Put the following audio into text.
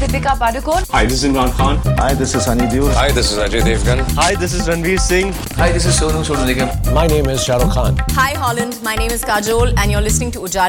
Deepika Padukone. Hi, this is Imran Khan. Hi, this is Sunny Deol. Hi, this is Ajay Devgan. Hi, this is Ranveer Singh. Hi, this is Sonu Nigam. My name is Shah Rukh Khan. Hi Holland, my name is Kajol and you're listening to Ujala